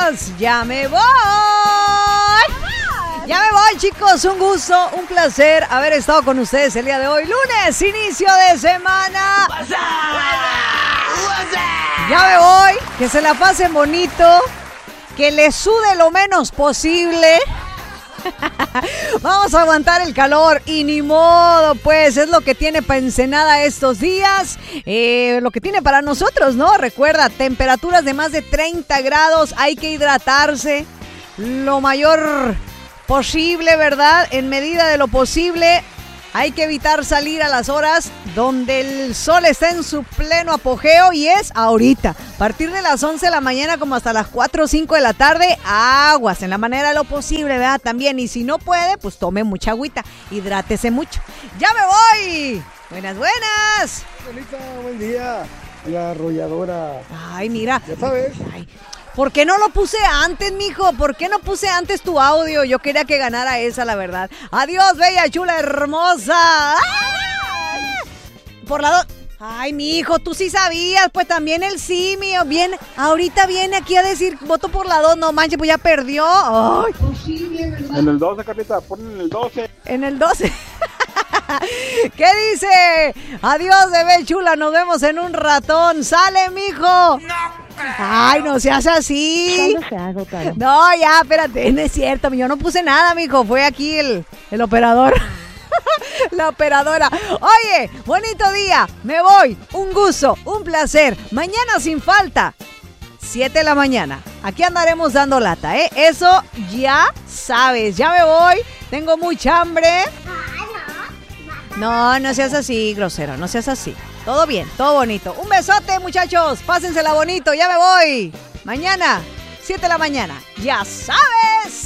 buenas. Ya me voy. Ya me voy, chicos. Un gusto, un placer haber estado con ustedes el día de hoy. Lunes, inicio de semana. Ya me voy. Que se la pasen bonito. Que les sude lo menos posible. Vamos a aguantar el calor y ni modo, pues es lo que tiene para Ensenada estos días, lo que tiene para nosotros, ¿no? Recuerda, temperaturas de más de 30 grados, hay que hidratarse lo mayor posible, ¿verdad? En medida de lo posible, hay que evitar salir a las horas donde el sol está en su pleno apogeo y es ahorita. A partir de las 11 de la mañana como hasta las 4 o 5 de la tarde, aguas en la manera de lo posible, ¿verdad? También, y si no puede, pues tome mucha agüita, hidrátese mucho. ¡Ya me voy! ¡Buenas, buenas! Bonita, buen día, la arrolladora. Ay, mira. Ya sabes. Ay, ¿por qué no lo puse antes, mijo? ¿Por qué no puse antes tu audio? Yo quería que ganara esa, la verdad. Adiós, bella, chula, hermosa. ¡Ah! Por la Ay, mijo, tú sí sabías, pues también el simio. Bien, ahorita viene aquí a decir, voto por la 2, no manches, pues ya perdió. Ay. En el 12, Carlita, ponen en el 12. En el 12. ¿Qué dice? Adiós, bebé chula, nos vemos en un ratón. ¡Sale, mijo! Ay, no seas así. No, ya, espérate, no es cierto, yo no puse nada, mijo, fue aquí el operador. La operadora. Oye, bonito día, me voy, un gusto, un placer. Mañana sin falta, 7 de la mañana. Aquí andaremos dando lata, ¿eh? Eso ya sabes, ya me voy, tengo mucha hambre. No, no seas así, grosero, no seas así. Todo bien, todo bonito. Un besote, muchachos, pásensela bonito, ya me voy. Mañana, 7 de la mañana, ya sabes.